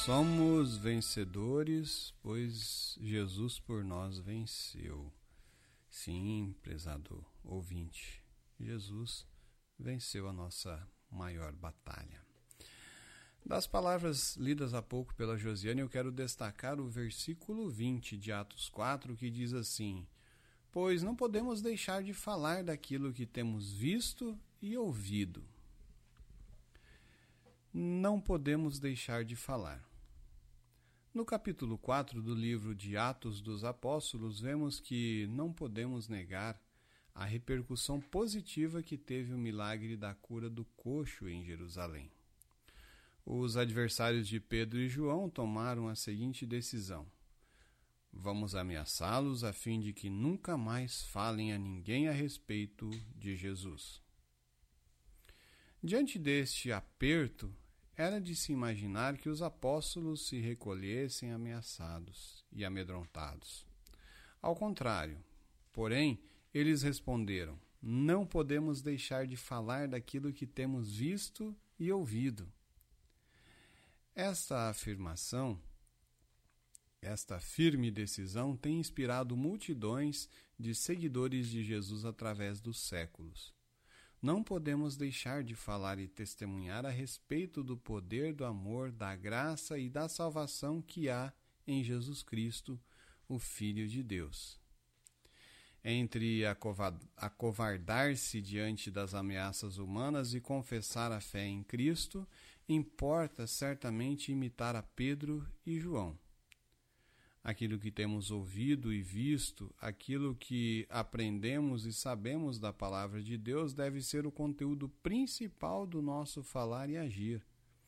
Somos vencedores, pois Jesus por nós venceu. Sim, prezado ouvinte, Jesus venceu a nossa maior batalha. Das palavras lidas há pouco pela Josiane, eu quero destacar o versículo 20 de Atos 4, que diz assim: pois não podemos deixar de falar daquilo que temos visto e ouvido. Não podemos deixar de falar. No capítulo 4 do livro de Atos dos Apóstolos, vemos que não podemos negar a repercussão positiva que teve o milagre da cura do coxo em Jerusalém. Os adversários de Pedro e João tomaram a seguinte decisão: vamos ameaçá-los a fim de que nunca mais falem a ninguém a respeito de Jesus. Diante deste aperto, era de se imaginar que os apóstolos se recolhessem ameaçados e amedrontados. Ao contrário, porém, eles responderam: não podemos deixar de falar daquilo que temos visto e ouvido. Esta afirmação, esta firme decisão tem inspirado multidões de seguidores de Jesus através dos séculos. Não podemos deixar de falar e testemunhar a respeito do poder, do amor, da graça e da salvação que há em Jesus Cristo, o Filho de Deus. Entre acovardar-se diante das ameaças humanas e confessar a fé em Cristo, importa certamente imitar a Pedro e João. Aquilo que temos ouvido e visto, aquilo que aprendemos e sabemos da palavra de Deus deve ser o conteúdo principal do nosso falar e agir.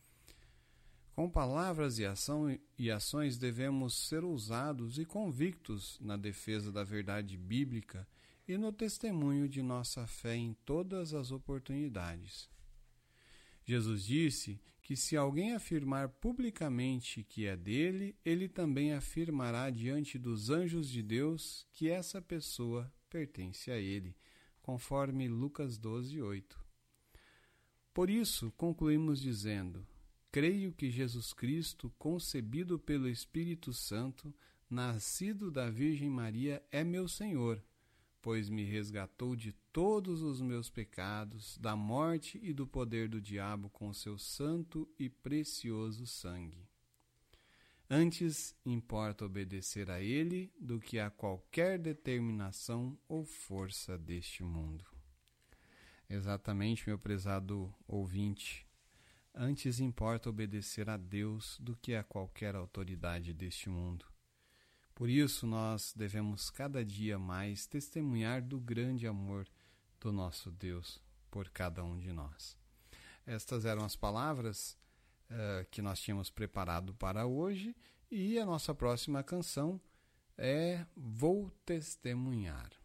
Com palavras e ações devemos ser ousados e convictos na defesa da verdade bíblica e no testemunho de nossa fé em todas as oportunidades. Jesus disse que se alguém afirmar publicamente que é dele, ele também afirmará diante dos anjos de Deus que essa pessoa pertence a ele, conforme Lucas 12:8. Por isso, concluímos dizendo: creio que Jesus Cristo, concebido pelo Espírito Santo, nascido da Virgem Maria, é meu Senhor, pois me resgatou de todos os meus pecados, da morte e do poder do diabo com seu santo e precioso sangue. Antes importa obedecer a ele do que a qualquer determinação ou força deste mundo. Exatamente, meu prezado ouvinte. Antes importa obedecer a Deus do que a qualquer autoridade deste mundo. Por isso, nós devemos cada dia mais testemunhar do grande amor do nosso Deus por cada um de nós. Estas eram as palavras que nós tínhamos preparado para hoje, e a nossa próxima canção é Vou Testemunhar.